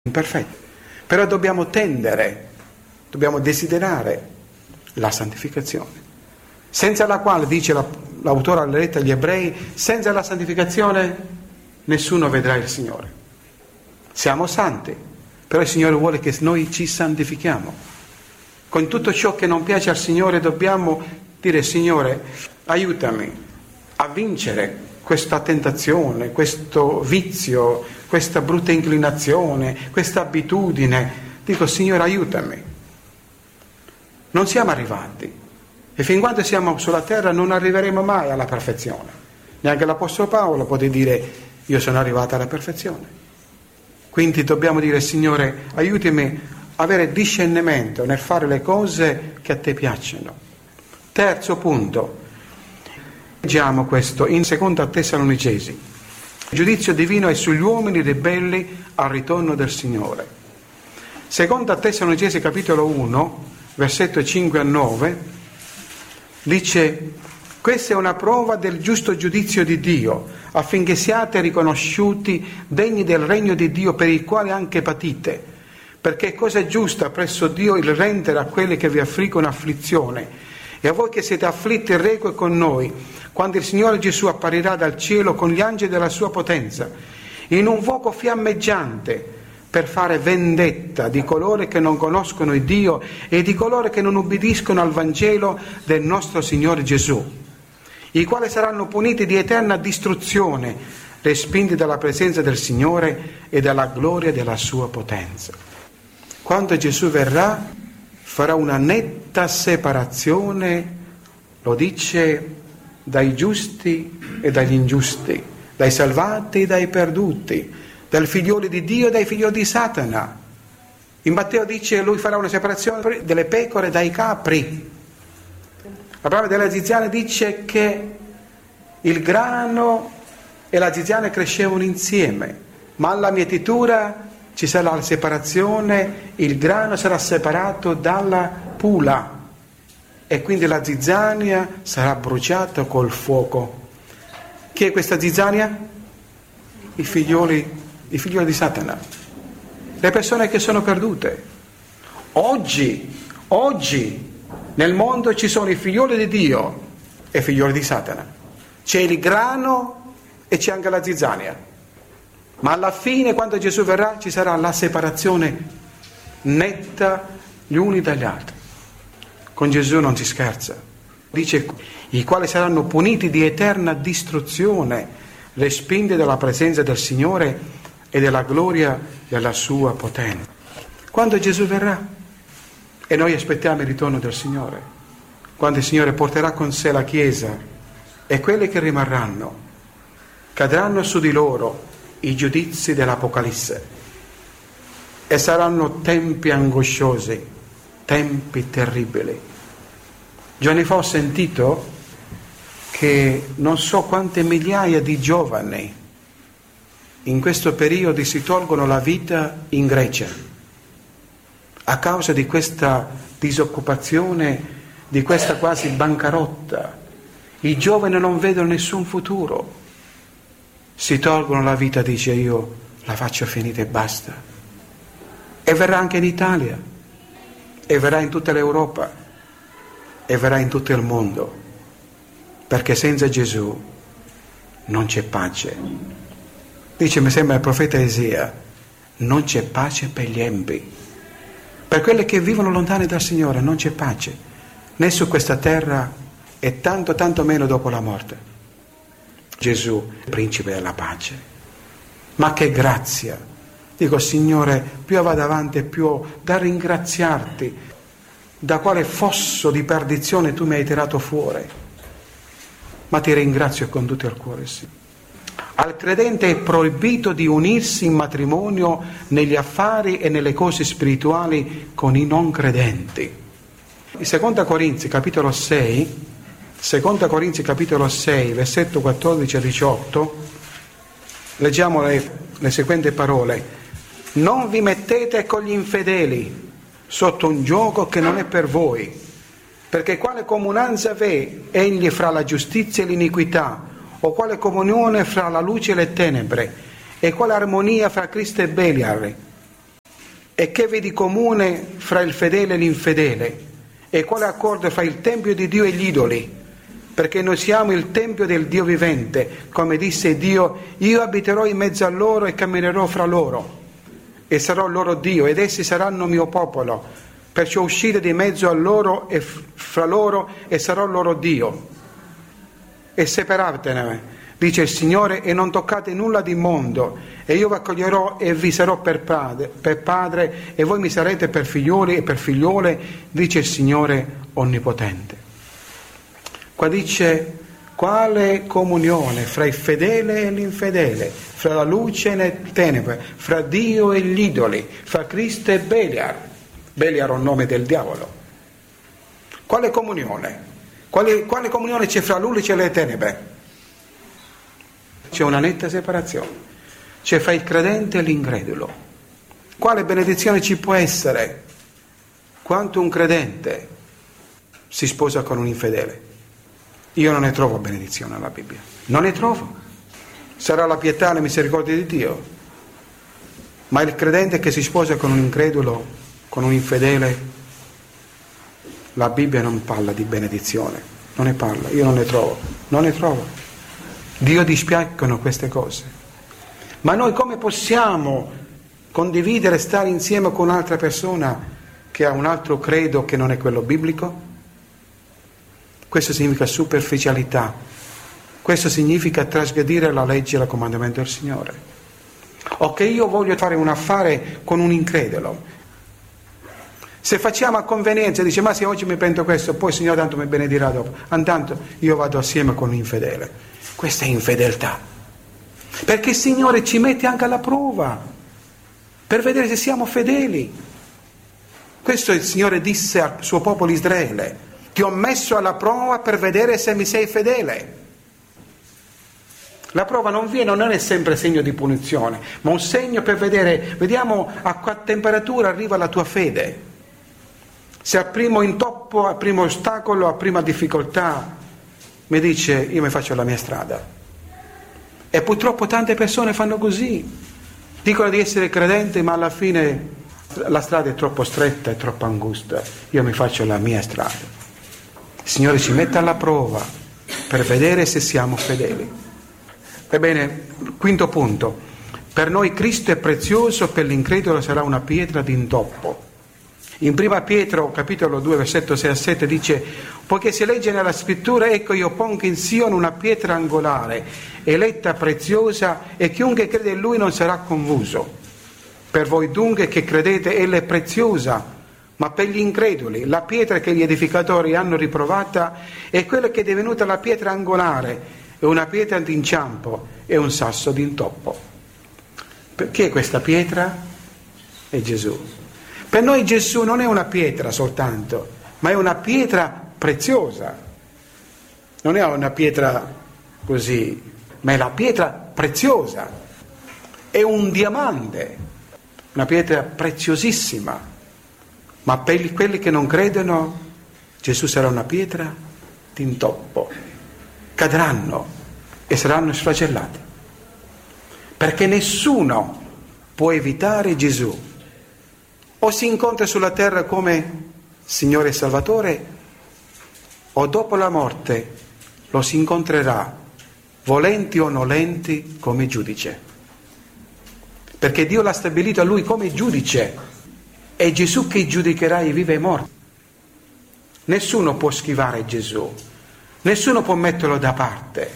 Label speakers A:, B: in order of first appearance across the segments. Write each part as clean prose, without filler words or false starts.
A: imperfetti, però dobbiamo tendere, dobbiamo desiderare la santificazione, senza la quale, dice l'autore alla lettera agli Ebrei, senza la santificazione nessuno vedrà il Signore. Siamo santi, però il Signore vuole che noi ci santifichiamo. Con tutto ciò che non piace al Signore dobbiamo dire: Signore, aiutami a vincere questa tentazione, questo vizio, questa brutta inclinazione, questa abitudine. Dico: Signore, aiutami. Non siamo arrivati, e fin quando siamo sulla terra non arriveremo mai alla perfezione. Neanche l'Apostolo Paolo può dire: io sono arrivato alla perfezione. Quindi dobbiamo dire: Signore, aiutami a avere discernimento nel fare le cose che a te piacciono. Terzo punto, leggiamo questo in 2 Tessalonicesi: il giudizio divino è sugli uomini ribelli al ritorno del Signore. 2 Tessalonicesi capitolo 1, versetto 5 a 9, dice: questa è una prova del giusto giudizio di Dio, affinché siate riconosciuti degni del regno di Dio, per il quale anche patite, perché è cosa giusta presso Dio il rendere a quelli che vi affliggono afflizione, e a voi che siete afflitti requie con noi, quando il Signore Gesù apparirà dal cielo con gli angeli della sua potenza, in un fuoco fiammeggiante, per fare vendetta di coloro che non conoscono il Dio e di coloro che non ubbidiscono al Vangelo del nostro Signore Gesù, i quali saranno puniti di eterna distruzione, respinti dalla presenza del Signore e dalla gloria della sua potenza. Quando Gesù verrà, farà una netta separazione, lo dice, dai giusti e dagli ingiusti, dai salvati e dai perduti, dai figlioli di Dio e dai figlioli di Satana. In Matteo dice: lui farà una separazione delle pecore dai capri. La parola della zizzania dice che il grano e la zizzania crescevano insieme, ma alla mietitura ci sarà la separazione, il grano sarà separato dalla pula e quindi la zizzania sarà bruciata col fuoco. Chi è questa zizzania? I figlioli di Satana, le persone che sono perdute. Oggi nel mondo ci sono i figlioli di Dio e i figlioli di Satana, c'è il grano e c'è anche la zizzania, ma alla fine, quando Gesù verrà, ci sarà la separazione netta gli uni dagli altri. Con Gesù non si scherza, dice: i quali saranno puniti di eterna distruzione, respinti dalla presenza del Signore e della gloria della sua potenza. Quando Gesù verrà, e noi aspettiamo il ritorno del Signore, quando il Signore porterà con sé la Chiesa, e quelli che rimarranno, cadranno su di loro i giudizi dell'Apocalisse, e saranno tempi angosciosi, tempi terribili. Giorni fa ho sentito che non so quante migliaia di giovani in questo periodo si tolgono la vita in Grecia a causa di questa disoccupazione, di questa quasi bancarotta. I giovani non vedono nessun futuro, si tolgono la vita, dice: io la faccio finita e basta. E verrà anche in Italia, e verrà in tutta l'Europa, e verrà in tutto il mondo, perché senza Gesù non c'è pace. Dice, mi sembra il profeta Isaia: non c'è pace per gli empi, per quelli che vivono lontani dal Signore non c'è pace, né su questa terra e tanto meno dopo la morte. Gesù, principe della pace. Ma che grazia! Dico: Signore, più vado avanti, più ho da ringraziarti, da quale fosso di perdizione tu mi hai tirato fuori. Ma ti ringrazio con tutto il cuore, Signore. Al credente è proibito di unirsi in matrimonio negli affari e nelle cose spirituali con i non credenti. In 2 Corinzi capitolo 6, versetto 14 e 18, leggiamo le seguenti parole: non vi mettete con gli infedeli sotto un giogo che non è per voi, perché quale comunanza v'è egli fra la giustizia e l'iniquità, o quale comunione fra la luce e le tenebre, e quale armonia fra Cristo e Belial? E che vedi comune fra il fedele e l'infedele? E quale accordo fra il Tempio di Dio e gli idoli? Perché noi siamo il Tempio del Dio vivente, come disse Dio, io abiterò in mezzo a loro e camminerò fra loro, e sarò loro Dio, ed essi saranno mio popolo. Perciò uscite di mezzo a loro e fra loro, e sarò loro Dio. E separatene, dice il Signore, e non toccate nulla di immondo, e io vi accoglierò e vi sarò per padre, e voi mi sarete per figlioli e per figliuole, dice il Signore Onnipotente. Qua dice quale comunione fra il fedele e l'infedele, fra la luce e le tenebre, fra Dio e gli idoli, fra Cristo e Beliar. Beliar è un nome del diavolo. Quale comunione? Quale comunione c'è fra la luce e le tenebre? C'è una netta separazione. C'è fra il credente e l'incredulo. Quale benedizione ci può essere quanto un credente si sposa con un infedele? Io non ne trovo benedizione nella Bibbia, non ne trovo. Sarà la pietà e la misericordia di Dio, ma il credente che si sposa con un incredulo, con un infedele, la Bibbia non parla di benedizione, non ne parla, io non ne trovo. Dio dispiacciono queste cose. Ma noi come possiamo condividere, stare insieme con un'altra persona che ha un altro credo che non è quello biblico? Questo significa superficialità, questo significa trasgredire la legge e il comandamento del Signore. O che io voglio fare un affare con un incredulo. Se facciamo a convenienza, dice ma se oggi mi prendo questo, poi il Signore tanto mi benedirà dopo, intanto io vado assieme con un infedele. Questa è infedeltà, perché il Signore ci mette anche alla prova per vedere se siamo fedeli. Questo il Signore disse al suo popolo Israele: ti ho messo alla prova per vedere se mi sei fedele. La prova non è sempre segno di punizione, ma un segno per vedere, vediamo a quale temperatura arriva la tua fede. Se al primo intoppo, al primo ostacolo, a prima difficoltà mi dice io mi faccio la mia strada. E purtroppo tante persone fanno così, dicono di essere credenti ma alla fine la strada è troppo stretta, è troppo angusta, io mi faccio la mia strada. Il Signore ci mette alla prova per vedere se siamo fedeli. Ebbene, quinto punto, per noi Cristo è prezioso, per l'incredulo sarà una pietra d'intoppo. In 1 Pietro, capitolo 2, versetto 6 a 7 dice: poiché si legge nella scrittura, ecco io pongo in Sion una pietra angolare, eletta preziosa, e chiunque crede in lui non sarà confuso. Per voi dunque che credete, ella è preziosa, ma per gli increduli la pietra che gli edificatori hanno riprovata è quella che è divenuta la pietra angolare, è una pietra d'inciampo e un sasso d'intoppo. Perché questa pietra? È Gesù. Per noi Gesù non è una pietra soltanto, ma è una pietra preziosa. Non è una pietra così, ma è la pietra preziosa. È un diamante, una pietra preziosissima. Ma per quelli che non credono, Gesù sarà una pietra d'intoppo. Cadranno e saranno sflagellati. Perché nessuno può evitare Gesù. O si incontra sulla terra come Signore e Salvatore, o dopo la morte lo si incontrerà, volenti o nolenti, come giudice. Perché Dio l'ha stabilito a lui come giudice. È Gesù che giudicherà i vivi e i morti. Nessuno può schivare Gesù, nessuno può metterlo da parte.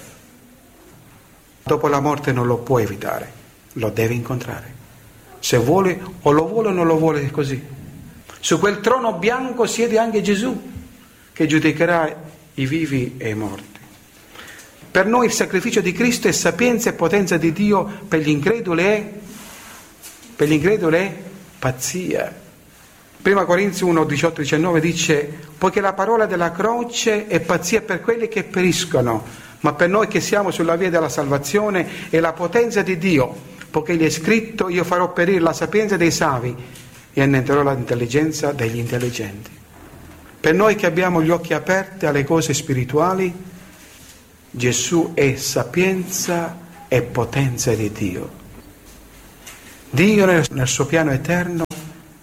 A: Dopo la morte non lo può evitare, lo deve incontrare. Se vuole o non lo vuole, così. Su quel trono bianco siede anche Gesù, che giudicherà i vivi e i morti. Per noi il sacrificio di Cristo è sapienza e potenza di Dio, per gli increduli è pazzia. 1 Corinzi 1, 18, 19 dice: poiché la parola della croce è pazzia per quelli che periscono, ma per noi che siamo sulla via della salvazione è la potenza di Dio, poiché gli è scritto: io farò perire la sapienza dei savi e annienterò l'intelligenza degli intelligenti. Per noi che abbiamo gli occhi aperti alle cose spirituali, Gesù è sapienza e potenza di Dio. Dio nel suo piano eterno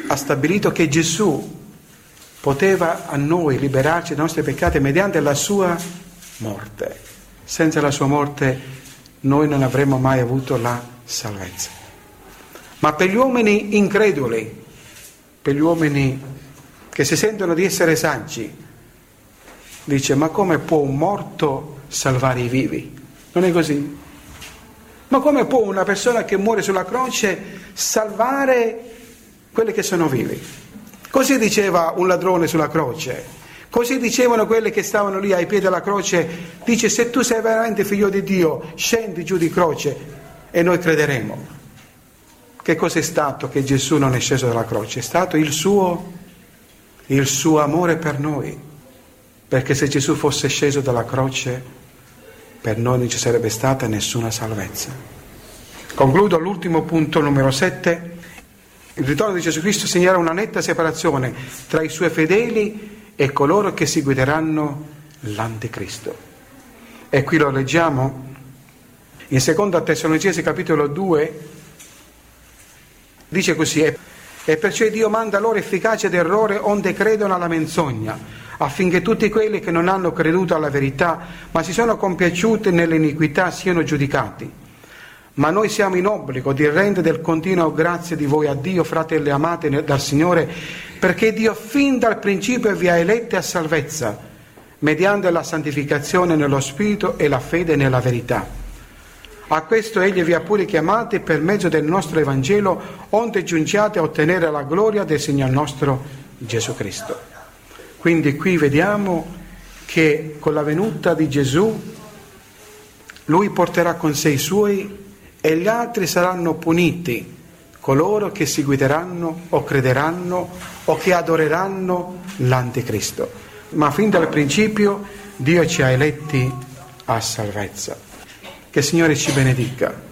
A: ha stabilito che Gesù poteva a noi liberarci dai nostri peccati mediante la sua morte. Senza la sua morte noi non avremmo mai avuto la salvezza. Ma per gli uomini increduli, per gli uomini che si sentono di essere saggi, dice: ma come può un morto salvare i vivi? Non è così? Ma come può una persona che muore sulla croce salvare quelli che sono vivi? Così diceva un ladrone sulla croce, così dicevano quelli che stavano lì ai piedi della croce. Dice: se tu sei veramente figlio di Dio, scendi giù di croce e noi crederemo. Che cos'è stato che Gesù non è sceso dalla croce? È stato il suo amore per noi, perché se Gesù fosse sceso dalla croce, per noi non ci sarebbe stata nessuna salvezza. Concludo l'ultimo punto, numero 7. Il ritorno di Gesù Cristo segnerà una netta separazione tra i suoi fedeli e coloro che seguiranno l'Anticristo. E qui lo leggiamo in 2 Tessalonicesi capitolo 2, dice così: e perciò Dio manda loro efficacia ed errore onde credono alla menzogna, affinché tutti quelli che non hanno creduto alla verità ma si sono compiaciuti nell'iniquità siano giudicati. Ma noi siamo in obbligo di rendere del continuo grazie di voi a Dio, fratelli amati dal Signore, perché Dio fin dal principio vi ha eletti a salvezza, mediante la santificazione nello Spirito e la fede nella verità. A questo Egli vi ha pure chiamati per mezzo del nostro Evangelo, onde giungiate a ottenere la gloria del Signore nostro Gesù Cristo. Quindi qui vediamo che con la venuta di Gesù Lui porterà con sé i Suoi e gli altri saranno puniti, coloro che seguiranno o crederanno o che adoreranno l'Anticristo. Ma fin dal principio Dio ci ha eletti a salvezza. Che il Signore ci benedica.